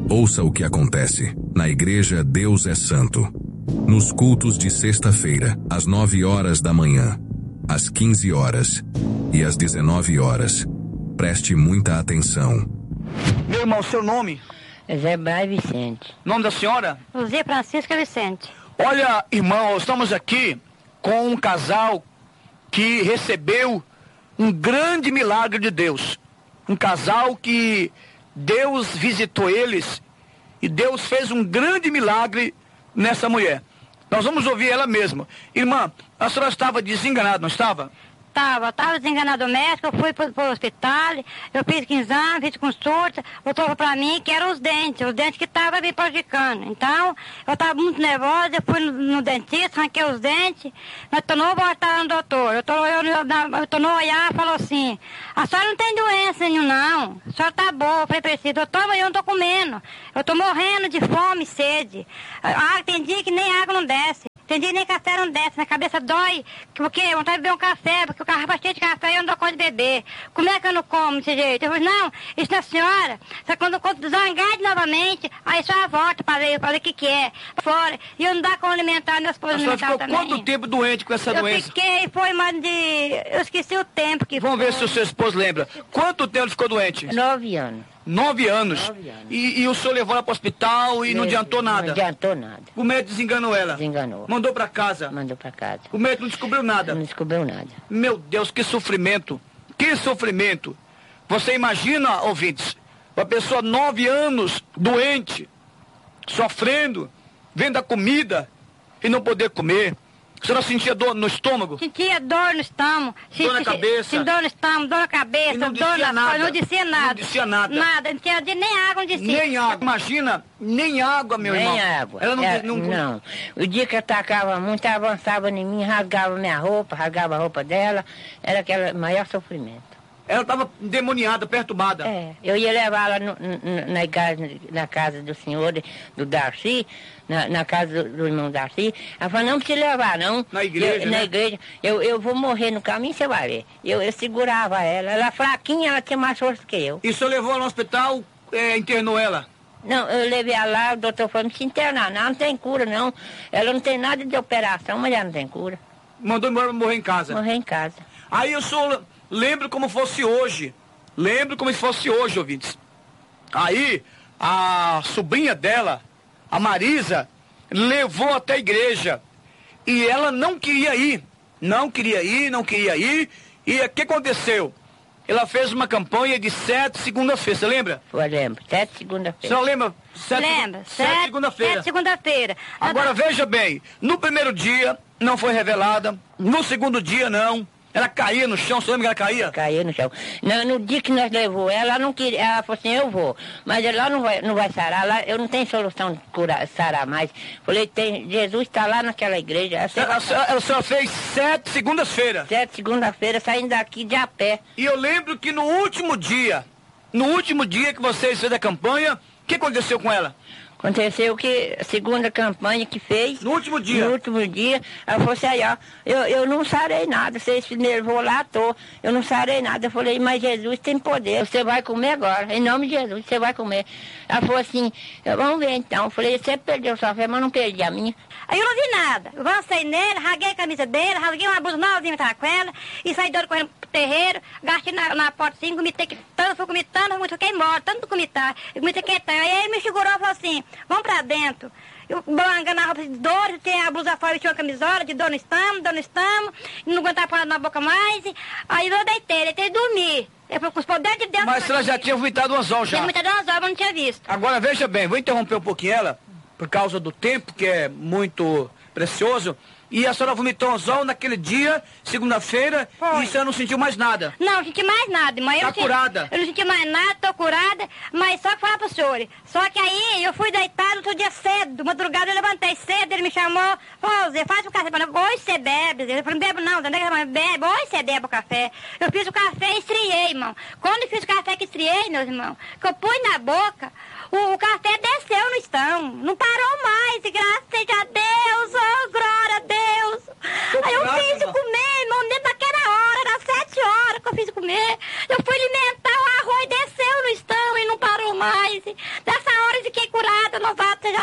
Ouça o que acontece na Igreja Deus é Santo. Nos cultos de sexta-feira, às 9 horas da manhã, às 15 horas e às 19 horas. Preste muita atenção. Meu irmão, seu nome? Zé Braz Vicente. Nome da senhora? Luzia Francisca Vicente. Olha, irmão, estamos aqui com um casal que recebeu um grande milagre de Deus. Um casal que Deus visitou eles e Deus fez um grande milagre nessa mulher. Nós vamos ouvir ela mesma. Irmã, a senhora estava desenganada, não estava? Estava desenganado o médico, eu fui pro hospital, eu fiz exame, fiz consulta, voltou para mim que eram os dentes que estavam me prejudicando. Então, eu estava muito nervosa, eu fui no dentista, arranquei os dentes, mas tornou voltar no doutor. Eu tornou olhar e falou assim, a senhora não tem doença nenhuma não, a senhora está boa. Eu falei para ele, doutor, mas eu não estou comendo, eu estou morrendo de fome e sede. Tem dia que nem água não desce. Tem dia nem café não desce, minha cabeça dói, porque eu vontade de beber um café, porque o carro está cheio de café e eu não dou conta de beber. Como é que eu não como desse jeito? Eu falei, não, isso não é senhora, só quando zangar novamente, aí só volta para ver o que é, fora, e eu não dá como alimentar meus esposos alimentar também. Quanto tempo doente com essa doença? Foi mais de, eu esqueci o tempo que Vamos ver se o seu esposo lembra. Quanto tempo ele ficou doente? 9 anos. 9 anos? 9 anos. E o senhor levou ela para o hospital e não adiantou nada? Não adiantou nada. O médico desenganou ela? Desenganou. Mandou para casa? Mandou para casa. O médico não descobriu nada? Não descobriu nada. Meu Deus, que sofrimento! Que sofrimento! Você imagina, ouvintes, uma pessoa 9 anos, doente, sofrendo, vendo a comida e não poder comer. A senhora sentia dor no estômago? Sentia dor no estômago. Dor na cabeça? Dor no estômago, dor na cabeça, E não dor descia na nada? Não descia nada. Não descia nada? Nada, não tinha nem água, não descia. Nem água. Imagina, nem água, meu irmão. Nem água. Ela não. O dia que atacava muito, avançava em mim, rasgava minha roupa, rasgava a roupa dela. Era aquele maior sofrimento. Ela estava endemoniada, perturbada. Eu ia levá-la na casa do senhor, do Darcy, na casa do irmão Darcy. Ela falou, não precisa levar, não. Na igreja, Na igreja. Eu vou morrer no caminho, você vai ver. Eu segurava ela. Ela fraquinha, ela tinha mais força que eu. E o senhor levou ela no hospital, internou ela? Não, eu levei ela lá, o doutor falou, não se internar, não tem cura, não. Ela não tem nada de operação, mas ela não tem cura. Mandou embora morrer em casa? Morrer em casa. Aí o senhor... Lembro como fosse hoje. Lembro como se fosse hoje, ouvintes. Aí, a sobrinha dela, a Marisa, levou até a igreja. E ela não queria ir. Não queria ir. E o que aconteceu? Ela fez uma campanha de 7 segunda-feira, você lembra? Eu lembro, 7 segunda-feira. Você lembra? Lembra? 7 segunda-feira. 7 segunda-feira. Agora veja bem, no primeiro dia não foi revelada, no segundo dia não. Ela caía no chão, você lembra que ela caía? Caía no chão. No dia que nós levou ela não queria, ela falou assim, eu vou, mas ela não vai sarar, lá eu não tenho solução de sarar mais. Falei, Jesus está lá naquela igreja. A senhora fez 7 segundas-feiras? 7 segunda-feira, saindo daqui de a pé. E eu lembro que no último dia que vocês fizeram a campanha, o que aconteceu com ela? Aconteceu que a segunda campanha que fez... No último dia? No último dia, ela falou assim, aí, ó, eu não sarei nada, vocês se nervou lá à toa, eu não sarei nada. Eu falei, mas Jesus tem poder, você vai comer agora, em nome de Jesus, você vai comer. Ela falou assim, vamos ver então. Eu falei, você perdeu sua fé, mas não perdi a minha. Aí eu não vi nada, eu avancei nele, rasguei a camisa dele, rasguei uma blusa novinha que tava com ela, e saí doido correndo pro terreiro, gastei na porta assim, comitei tanto, fui comitando, fiquei morta, tanto comitar, eu comitei que tanto. Aí ele me segurou e falou assim, vamos pra dentro. Eu blangando a roupa de dor, tem a blusa fora, tinha uma camisola de dor no estômago, não aguentava pôr na boca mais. Aí eu deitei e dormi. Eu fui com os poderes de Deus. Mas você já tinha vomitado um anzol já? Tinha vomitado um anzol, mas não tinha visto. Agora veja bem, vou interromper um pouquinho ela, por causa do tempo, que é muito precioso. E a senhora vomitou anzol naquele dia, segunda-feira, e a senhora não sentiu mais nada? Não senti mais nada, mas Tá curada? Eu não senti mais nada, tô curada, mas só que falar pro senhor. Só que aí eu fui deitado outro dia cedo, madrugada eu levantei cedo, ele me chamou, ô Zé, faz um café pra nós. Hoje você bebe? Eu falei, não bebo não, bebe, hoje você bebe o café. Eu fiz o café e esfriei, irmão. Quando eu fiz o café que esfriei, meus irmãos, que eu pus na boca, o café desceu no estão, não parou mais, e graças seja a Deus, oh, glória a Deus. Aí eu fiz comer, irmão, dentro daquela hora, era 7 horas que eu fiz comer. Eu fui alimentar, o arroz desceu no estão e não parou mais. Dessa hora de que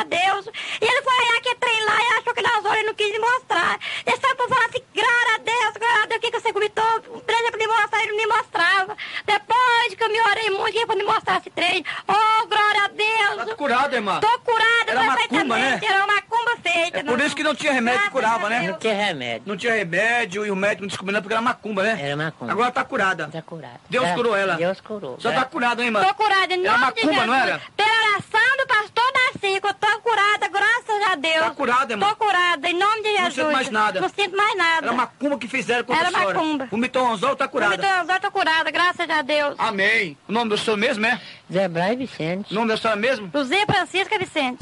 Deus. E ele foi olhar aquele trem lá e achou que nas horas ele não quis me mostrar. Ele saiu pra falar assim, glória a Deus, o que você comentou? Um trem pra me mostrar, ele não me mostrava. Depois que eu me orei muito, ele foi me mostrar esse trem. Oh, glória a Deus. Tá curada, irmã? Tô curada, era macumba, né? Era uma macumba feita. É por isso que não tinha remédio que curava, né? Não tinha remédio. Não tinha remédio e o médico não descobriu nada porque era macumba, né? Era macumba. Agora tá curada. Tá curada. Deus curou ela. Deus curou. Você tá curada, hein, irmã? Tô curada, em Era nome de macumba, Jesus. não era? Pela oração do pastor Darcico, eu tô curada, graças a Deus. Tá curada, irmã? Tô curada, em nome de Jesus. Não sinto mais nada. Não sinto mais nada. Era macumba que fizeram contra a senhora. Era macumba. Vomitou um anzol, tá curada. Vomitou um anzol, tô curada, graças a Deus. Amém. O nome do senhor mesmo é? Zé Braz Vicente. O nome da senhora mesmo? Luzia Francisca Vicente.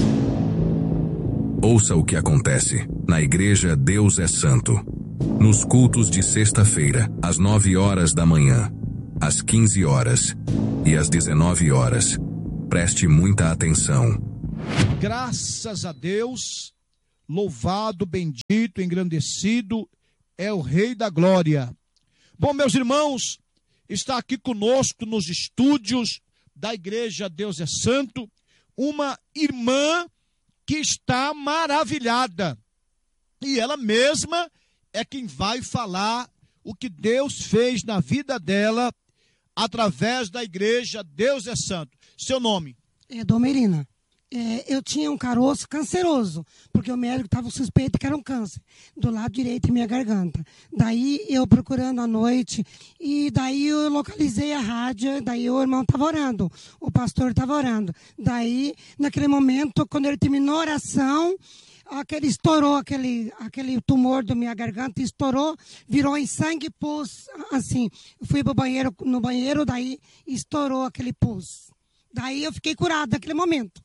Ouça o que acontece na Igreja Deus é Santo. Nos cultos de sexta-feira, às 9 horas da manhã, às 15 horas e às 19 horas. Preste muita atenção. Graças a Deus, louvado, bendito, engrandecido é o Rei da Glória. Bom, meus irmãos, está aqui conosco nos estúdios da Igreja Deus é Santo, uma irmã que está maravilhada. E ela mesma é quem vai falar o que Deus fez na vida dela através da Igreja Deus é Santo. Seu nome? É Domerina. Eu tinha um caroço canceroso, porque o médico estava suspeito que era um câncer, do lado direito da minha garganta. Daí eu procurando à noite, e daí eu localizei a rádio, daí o irmão estava orando, o pastor estava orando. Daí, naquele momento, quando ele terminou a oração, estourou aquele tumor da minha garganta, estourou, virou em sangue, pus, assim. Eu fui no banheiro, daí estourou aquele pus. Daí eu fiquei curado naquele momento.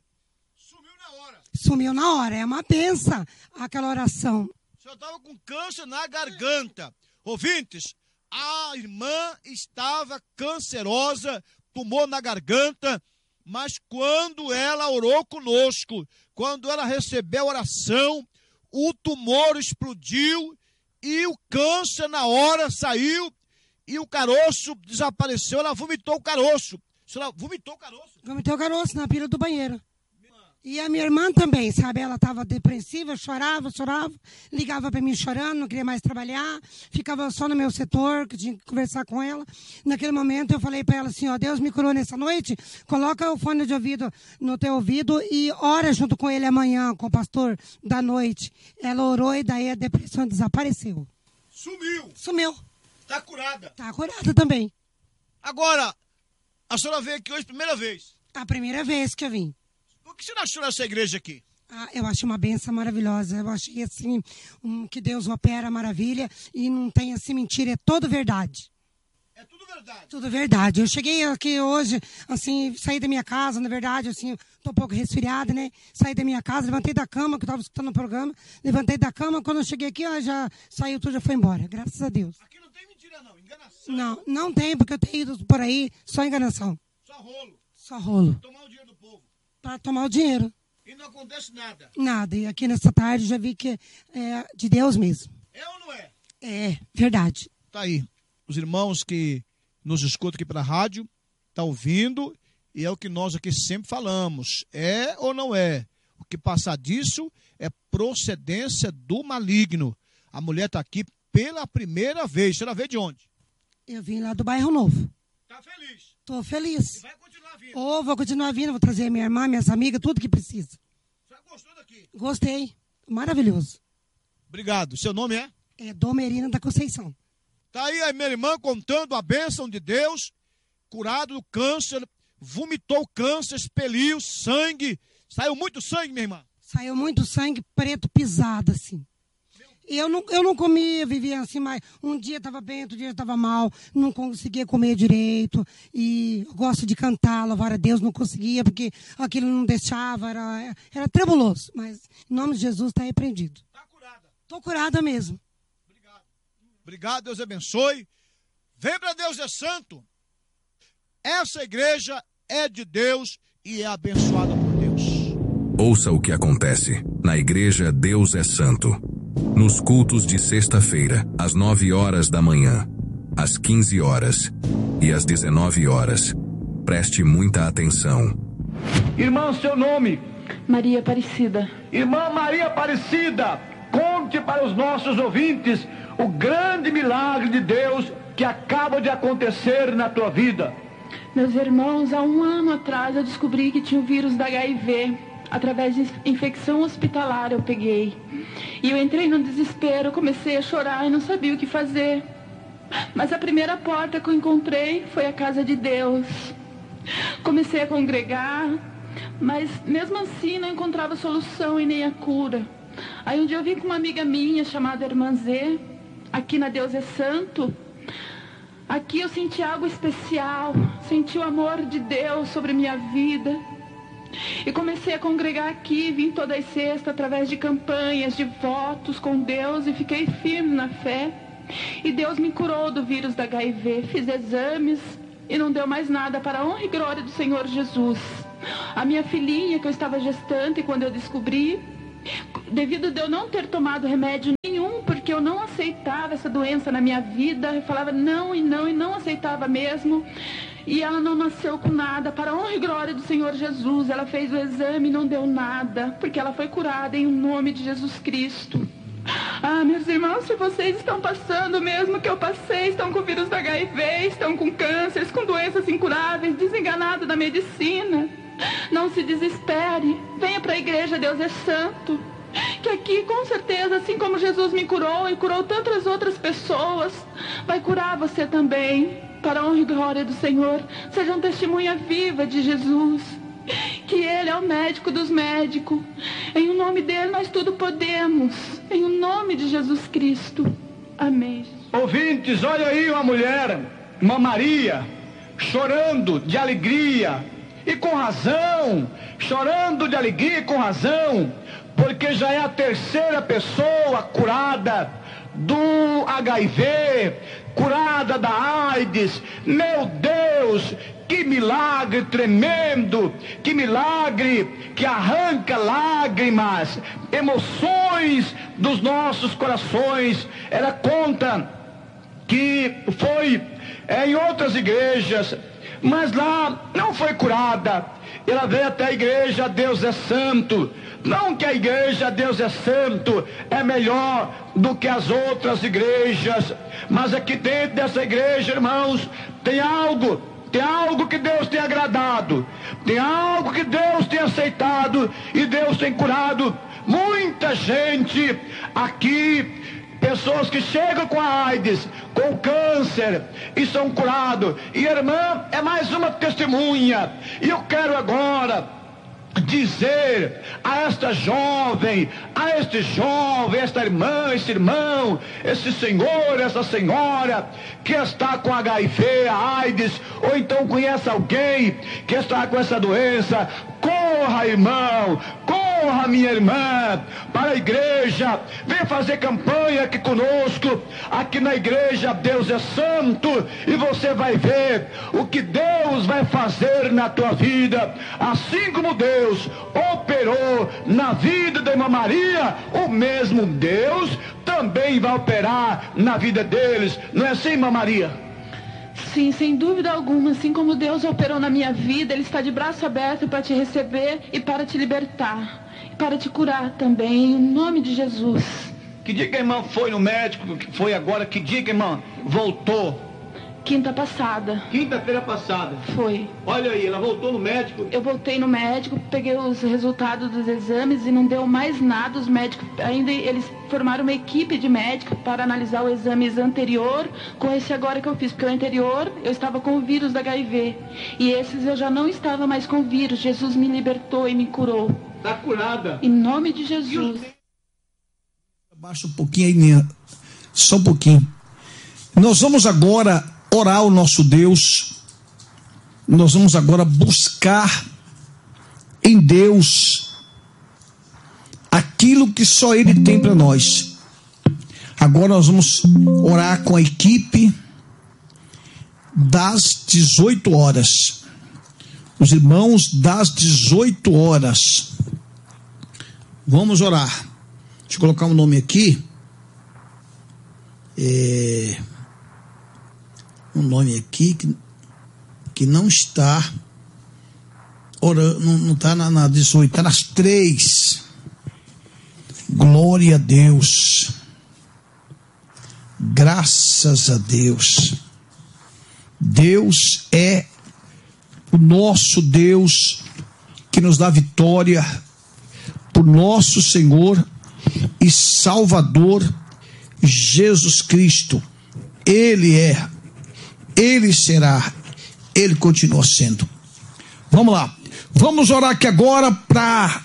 Sumiu na hora, é uma benção aquela oração. O senhor estava com câncer na garganta. Ouvintes, a irmã estava cancerosa, tumor na garganta, mas quando ela orou conosco, quando ela recebeu a oração, o tumor explodiu e o câncer na hora saiu e o caroço desapareceu. Ela vomitou o caroço. A senhora vomitou o caroço? Vomitou o caroço na pila do banheiro. E a minha irmã também, sabe? Ela estava depressiva, chorava, ligava para mim chorando, não queria mais trabalhar, ficava só no meu setor, que tinha que conversar com ela. Naquele momento eu falei para ela assim, ó, Deus me curou nessa noite, coloca o fone de ouvido no teu ouvido e ora junto com ele amanhã, com o pastor da noite. Ela orou e daí a depressão desapareceu. Sumiu. Está curada. Está curada também. Agora, a senhora veio aqui hoje primeira vez. A primeira vez que eu vim. O que você achou dessa igreja aqui? Eu acho uma benção maravilhosa. Eu achei assim, que Deus opera maravilha e não tem assim mentira, é tudo verdade. É tudo verdade? Tudo verdade. Eu cheguei aqui hoje, assim, saí da minha casa, na verdade, assim, tô um pouco resfriada, né? Saí da minha casa, levantei da cama, que eu estava escutando o programa, levantei da cama, quando eu cheguei aqui, já saiu tudo, já foi embora, graças a Deus. Aqui não tem mentira não, enganação? Não tem, porque eu tenho ido por aí, só enganação. Só rolo. Tomar o dinheiro do povo. Para tomar o dinheiro. E não acontece nada? Nada. E aqui nessa tarde já vi que é de Deus mesmo. É ou não é? É, verdade. Tá aí. Os irmãos que nos escutam aqui pela rádio, tá ouvindo, e é o que nós aqui sempre falamos. É ou não é? O que passar disso é procedência do maligno. A mulher está aqui pela primeira vez. Você veio de onde? Eu vim lá do Bairro Novo. Tá feliz? Tô feliz. E vai continuar vindo? Vou continuar vindo, vou trazer minha irmã, minhas amigas, tudo que precisa. Você gostou daqui? Gostei. Maravilhoso. Obrigado. Seu nome é? É Domerina da Conceição. Tá aí a minha irmã contando a bênção de Deus, curado do câncer, vomitou o câncer, expeliu sangue. Saiu muito sangue, minha irmã? Saiu muito sangue preto pisado, assim. Eu não comia, vivia assim, mas um dia estava bem, outro dia estava mal, não conseguia comer direito. E eu gosto de cantar, louvar a Deus, não conseguia, porque aquilo não deixava, era trebuloso. Mas em nome de Jesus está repreendido. Está curada? Estou curada mesmo. Obrigado, Deus abençoe. Vem para Deus é Santo. Essa igreja é de Deus e é abençoada por Deus. Ouça o que acontece na Igreja Deus é Santo. Nos cultos de sexta-feira, às 9 horas da manhã, às 15 horas e às 19 horas. Preste muita atenção. Irmão, seu nome? Maria Aparecida. Irmã Maria Aparecida, conte para os nossos ouvintes o grande milagre de Deus que acaba de acontecer na tua vida. Meus irmãos, há 1 ano atrás eu descobri que tinha o vírus da HIV. Através de infecção hospitalar eu peguei. E eu entrei num desespero, comecei a chorar e não sabia o que fazer. Mas a primeira porta que eu encontrei foi a casa de Deus. Comecei a congregar, mas mesmo assim não encontrava solução e nem a cura. Aí um dia eu vim com uma amiga minha chamada Irmã Zê, aqui na Deus é Santo. Aqui eu senti algo especial, senti o amor de Deus sobre minha vida. E comecei a congregar aqui, vim todas as sextas através de campanhas, de votos com Deus e fiquei firme na fé. E Deus me curou do vírus da HIV, fiz exames e não deu mais nada, para a honra e glória do Senhor Jesus. A minha filhinha, que eu estava gestante quando eu descobri, devido a eu não ter tomado remédio nenhum, porque eu não aceitava essa doença na minha vida, eu falava não e não aceitava mesmo. E ela não nasceu com nada, para a honra e glória do Senhor Jesus. Ela fez o exame e não deu nada, porque ela foi curada em nome de Jesus Cristo. Ah, meus irmãos, se vocês estão passando mesmo que eu passei, estão com o vírus da HIV, estão com cânceres, com doenças incuráveis, desenganados da medicina, não se desespere, venha para a igreja Deus é Santo, que aqui com certeza, assim como Jesus me curou e curou tantas outras pessoas, vai curar você também. Para a honra e glória do Senhor, seja uma testemunha viva de Jesus, que Ele é o médico dos médicos. Em nome dEle nós tudo podemos, em nome de Jesus Cristo. Amém. Ouvintes, olha aí uma mulher, uma Maria, chorando de alegria e com razão, chorando de alegria e com razão, porque já é a 3ª pessoa curada do HIV, curada da AIDS. Meu Deus, que milagre tremendo, que milagre que arranca lágrimas, emoções dos nossos corações. Ela conta que foi em outras igrejas, mas lá não foi curada. Ela veio até a igreja Deus é Santo. Não que a igreja Deus é Santo é melhor do que as outras igrejas, mas aqui dentro dessa igreja, irmãos, tem algo que Deus tem agradado, tem algo que Deus tem aceitado e Deus tem curado muita gente aqui. Pessoas que chegam com a AIDS, com câncer e são curados. E a irmã é mais uma testemunha. E eu quero agora dizer a esta jovem, a este jovem, esta irmã, esse irmão, esse senhor, essa senhora que está com HIV, a AIDS, ou então conhece alguém que está com essa doença, corra, irmão, corra, minha irmã, para a igreja, vem fazer campanha aqui conosco, aqui na igreja Deus é Santo, e você vai ver o que Deus vai fazer na tua vida, assim como Deus operou na vida da irmã Maria, o mesmo Deus também vai operar na vida deles, não é assim, irmã Maria? Sim, sem dúvida alguma, assim como Deus operou na minha vida, Ele está de braço aberto para te receber e para te libertar, e para te curar também, em nome de Jesus. Que dia que a irmã foi no médico, que foi agora, que dia que a irmã voltou? Quinta passada. Quinta-feira passada. Foi. Olha aí, ela voltou no médico. Eu voltei no médico, peguei os resultados dos exames e não deu mais nada. Os médicos, ainda eles formaram uma equipe de médicos para analisar o exame anterior com esse agora que eu fiz. Porque o anterior eu estava com o vírus da HIV. E esses eu já não estava mais com o vírus. Jesus me libertou e me curou. Está curada. Em nome de Jesus. Abaixa um pouquinho aí, só um pouquinho. Nós vamos agora orar ao nosso Deus, nós vamos agora buscar em Deus aquilo que só Ele tem para nós. Agora nós vamos orar com a equipe das 18 horas. Os irmãos das 18 horas. Vamos orar. Deixa eu colocar um nome aqui. Um nome aqui que não está não está na 18, está nas 3. Glória a Deus. Graças a Deus. Deus é o nosso Deus que nos dá vitória, por nosso Senhor e Salvador Jesus Cristo. Ele é, Ele será, Ele continua sendo. Vamos lá, vamos orar aqui agora para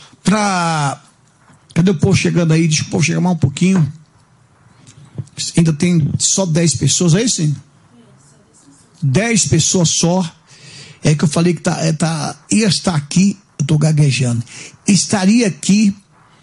cadê o povo chegando aí? Deixa o povo chegar mais um pouquinho. Ainda tem só 10 pessoas, é isso? Sim? 10 pessoas só. É que eu falei que ia estar aqui, eu estou gaguejando. Estaria aqui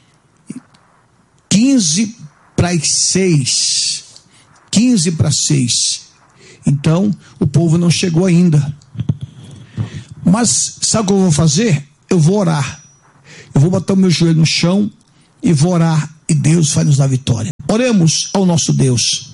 15 para as 6. 15 para 6. Então, o povo não chegou ainda. Mas, sabe o que eu vou fazer? Eu vou orar. Eu vou botar o meu joelho no chão e vou orar. E Deus vai nos dar vitória. Oremos ao nosso Deus.